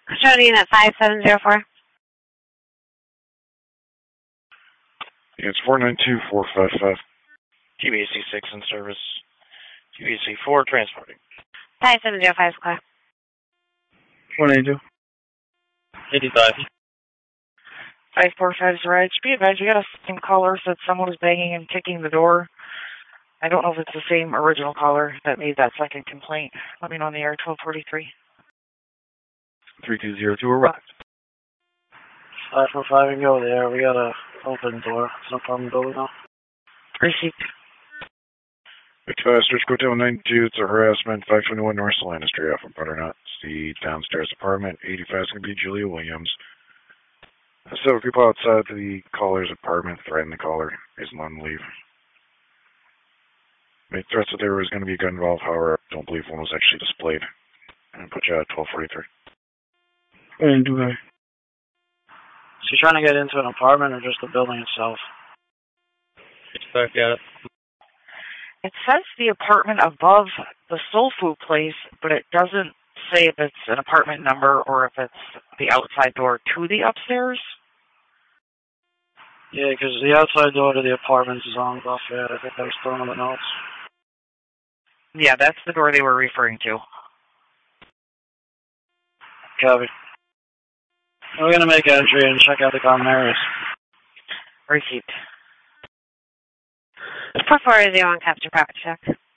Showing unit 5704. It's 492455. TBAC 6 in service. TBAC 4 transporting. 5705 square. 182. 85. 545 is right. Be advised, we got a same caller said someone was banging and kicking the door. I don't know if it's the same original caller that made that second complaint. Let me know on the air, 1243. 3202 arrived. 545 and go there. We got a open door. It's no problem building now. Receipt. Search Hotel 92, it's a harassment, 521 North Salina Street off of Butternut. It's the downstairs apartment, 85 is going to be Julia Williams. So people outside the caller's apartment threatened the caller, isn't letting him leave. Made threats that there was going to be a gun involved, however, I don't believe one was actually displayed. And put you at 1243. And do I? Is she trying to get into an apartment or just the building itself? Back at it. It says the apartment above the soul food place, but it doesn't say if it's an apartment number or if it's the outside door to the upstairs. Yeah, because the outside door to the apartment is on Buffett. I think I was throwing the notes. Yeah, that's the door they were referring to. Copy. We're going to make entry and check out the common areas. Receipt. 4401 capture property check.